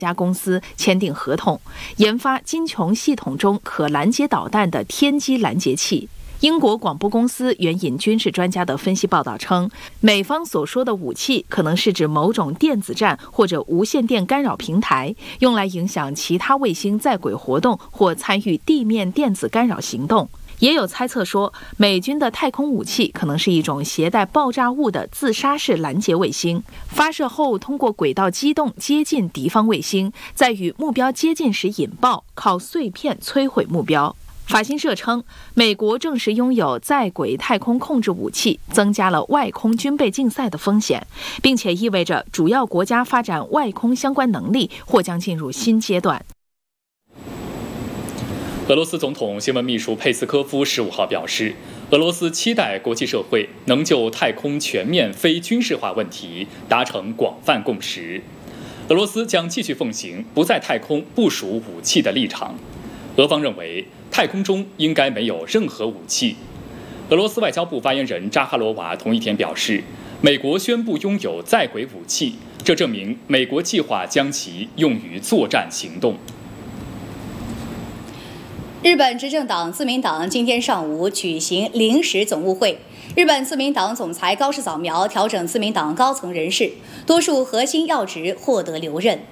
家公司签订合同，研发金琼系统中可拦截导弹的天基拦截器。英国广播公司援引军事专家的分析报道称，美方所说的武器可能是指某种电子战或者无线电干扰平台，用来影响其他卫星在轨活动或参与地面电子干扰行动。也有猜测说，美军的太空武器可能是一种携带爆炸物的自杀式拦截卫星，发射后通过轨道机动接近敌方卫星，在与目标接近时引爆，靠碎片摧毁目标。法新社称，美国证实拥有在轨太空控制武器，增加了外空军备竞赛的风险，并且意味着主要国家发展外空相关能力或将进入新阶段。 俄罗斯总统新闻秘书佩斯科夫15号表示，俄罗斯期待国际社会能就太空全面非军事化问题达成广泛共识。俄罗斯将继续奉行不在太空部署武器的立场。俄方认为，太空中应该没有任何武器。俄罗斯外交部发言人扎哈罗娃同一天表示，美国宣布拥有在轨武器，这证明美国计划将其用于作战行动。 日本执政党自民党今天上午举行临时总务会，日本自民党总裁高市早苗调整自民党高层人事，多数核心要职获得留任。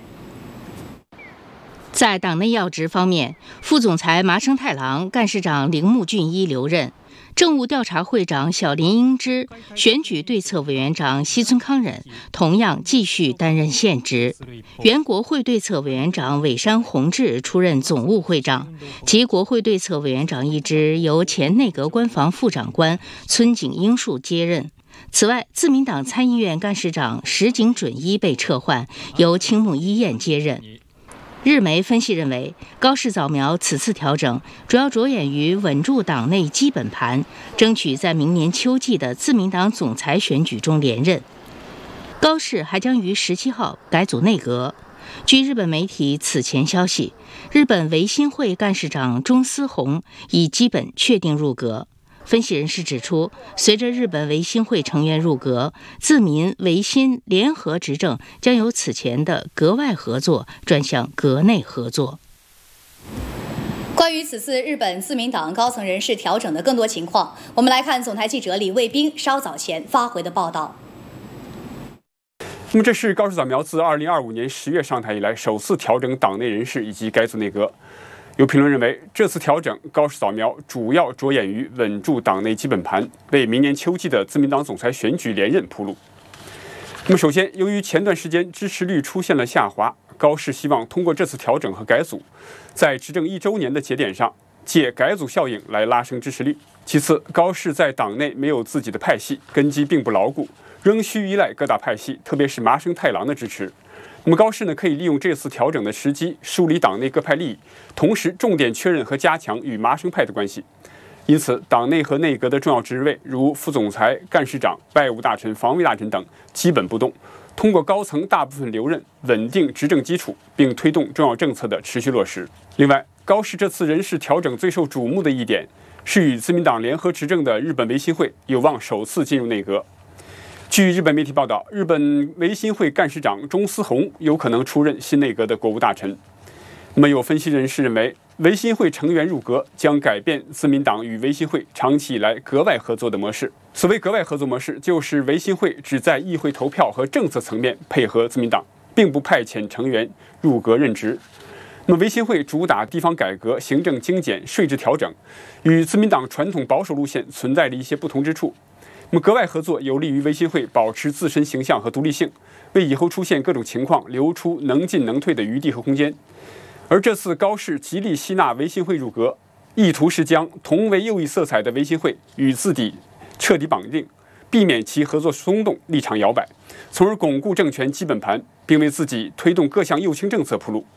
在党内要职方面，副总裁麻生太郎、干事长铃木俊一留任，政务调查会长小林英之、选举对策委员长西村康稔同样继续担任现职。原国会对策委员长尾山弘志出任总务会长，及国会对策委员长一职由前内阁官房副长官村井英树接任。此外，自民党参议院干事长石井准一被撤换，由青木一彦接任。日媒分析认为，高市早苗此次调整主要着眼于稳住党内基本盘，争取在明年秋季的自民党总裁选举中连任。高市还将于17号改组内阁。据日本媒体此前消息，日本维新会干事长中司宏已基本确定入阁。分析人士指出，随着日本维新会成员入阁，自民维新联合执政将由此前的阁外合作转向阁内合作。 关于此次日本自民党高层人事调整的更多情况，我们来看总台记者李卫兵稍早前发回的报道。 那么，这是高市早苗自2025年10月上台以来首次调整党内人事以及改组内阁。有评论认为，这次调整高市早苗主要着眼于稳住党内基本盘，为明年秋季的自民党总裁选举连任铺路。那么，首先，由于前段时间支持率出现了下滑，高市希望通过这次调整和改组，在执政1周年的节点上，借改组效应来拉升支持率。其次，高市在党内没有自己的派系，根基并不牢固，仍需依赖各大派系，特别是麻生太郎的支持。那么高市呢，可以利用这次调整的时机，梳理党内各派利益，同时重点确认和加强与麻生派的关系。因此，党内和内阁的重要职位，如副总裁、干事长、外务大臣、防卫大臣等，基本不动。通过高层大部分留任，稳定执政基础，并推动重要政策的持续落实。另外，高市这次人事调整最受瞩目的一点，是与自民党联合执政的日本维新会有望首次进入内阁。据日本媒体报道，日本维新会干事长中司宏有可能出任新内阁的国务大臣。那么，有分析人士认为，维新会成员入阁将改变自民党与维新会长期以来阁外合作的模式。所谓阁外合作模式，就是维新会只在议会投票和政策层面配合自民党，并不派遣成员入阁任职。那么，维新会主打地方改革、行政精简、税制调整，与自民党传统保守路线存在着一些不同之处。那么，阁外合作有利于维新会保持自身形象和独立性，为以后出现各种情况留出能进能退的余地和空间。而这次高市极力吸纳维新会入阁，意图是将同为右翼色彩的维新会与自己彻底绑定，避免其合作松动、立场摇摆，从而巩固政权基本盘，并为自己推动各项右倾政策铺路。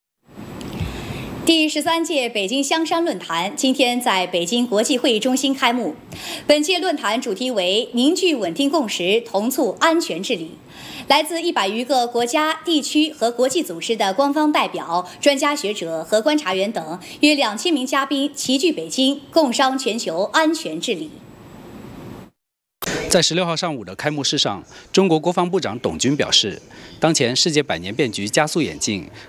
第13届北京香山论坛今天在北京国际会议中心开幕。本届论坛主题为“凝聚稳定共识，同促安全治理”。来自100余个国家、地区和国际组织的官方代表、专家学者和观察员等约2000名嘉宾齐聚北京，共商全球安全治理。 在16号上午的开幕式上，中国国防部长董军表示，当前世界百年变局加速演进，